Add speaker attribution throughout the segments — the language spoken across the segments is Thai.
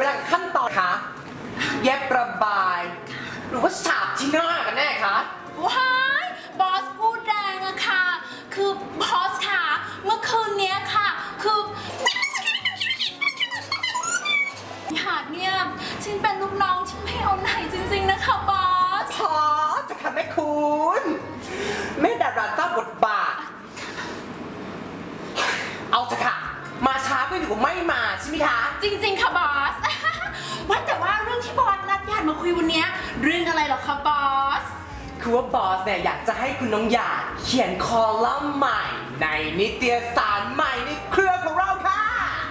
Speaker 1: เวลาขั้นตอนคะเย็บระบายหรือว่าฉาบที่หน้ากันแน่คะ
Speaker 2: ว้ายบอสพูดแรงอะค่ะคือบอสค่ะเมื่อคืนนี้ค่ะคือหาดเนี่ยฉันเป็นลูกน้องที่ไม่เอาไหนจริงๆนะคะบอส
Speaker 1: พอจะทำให้คุณไม่ดาราต้าบทบาทเอาเถอะค่ะมาช้าก็อยู่ไม่มาใช่ไหมคะ
Speaker 2: จริงๆค่ะบอสว่าแต่ว่าเรื่องที่บอสนัดญาติมาคุยวันนี้เรื่องอะไรหรอคะบอส
Speaker 1: คือว่าบอสเนี่ยอยากจะให้คุณน้องหยาดเขียนคอลัมน์ใหม่ในนิตยสารใหม่ในเครือของเราค่ะ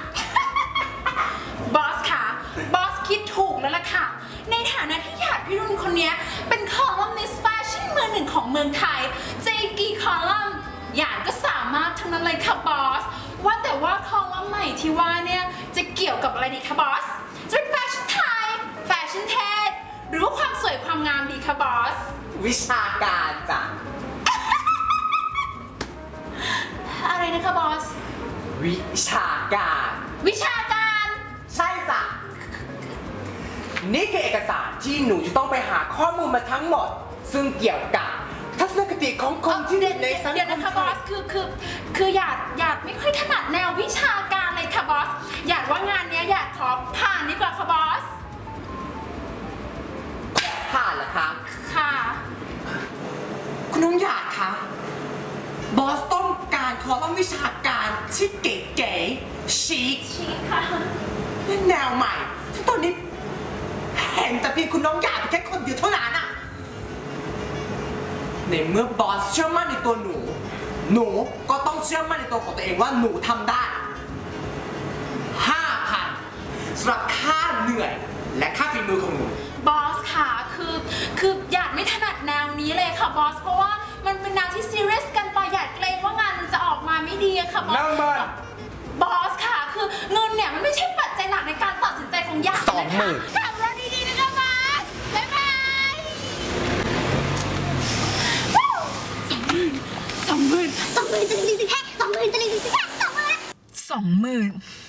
Speaker 2: บอสค่ะบอสคิดถูกแล้วล่ะค่ะในฐานะที่หยาดพี่รุ่นคนนี้เป็นคอลัมนิสต์แฟชั่นมือหนึ่งของเมืองไทยเจกี่คอลัมน์หยาดก็สามารถทั้งนั้นเลยค่ะบอสว่าแต่ว่าคอลัมน์ใหม่ที่ว่าเนี่ยจะเกี่ยวกับอะไรดีคะบอสจะเป็นแฟชั่นไทยแฟชั่นเทศหรือว่าความสวยความงามดีคะบอส
Speaker 1: วิชาการจ้ะ
Speaker 2: อะไรนะคะบอส
Speaker 1: วิชาการ
Speaker 2: วิชาการ
Speaker 1: ใช่จ้ะนี่คือเอกสารที่หนูจะต้องไปหาข้อมูลมาทั้งหมดซึ่งเกี่ยวกับทัศนคติของคนที่อยู่ในสังคม
Speaker 2: เดี๋ยวนะคะบอสคือหยาดไม่ค่อยถนัดแนววิชาการเลยค่ะบอสหยาดว่างานนี้หยาดขอผ่านดีกว่าค่ะบอส
Speaker 1: ผ่านเหรอคะ
Speaker 2: ค่ะ
Speaker 1: คุณน้องหยาดคะบอสต้องการคอลัมน์วิชาการที่เก๋ๆชิค
Speaker 2: ค่ะ
Speaker 1: และแนวใหม่ที่ตอนนี้เห็นแต่เพียงคุณน้องหยาดแค่คนเดียวเท่านั้นอะในเมื่อบอสเชื่อมั่นในตัวหนูก็ต้องเชื่อมั่นในตัวของตัวเองว่าหนูทำได้ 5,000 สำหรับค่าเหนื่อยและค่าฝีมือของหนู
Speaker 2: บอสค่ะคือหยาดไม่ถนัดแนวนี้เลยค่ะบอสเพราะว่ามันเป็นแนวที่ซีเรียสกันไปหยาดเกรงว่างานจะออกมาไม่ดีอะค่ะบอสบอสค่ะคือเงินเนี่ยมันไม่ใช่ปัจจัยหลักในการตัดสินใจของหยาดนะคะทำเราดีๆนะคะบอสบ๊ายบาย20,000จะดีสิแค่20,000จะดีสิแค่20,000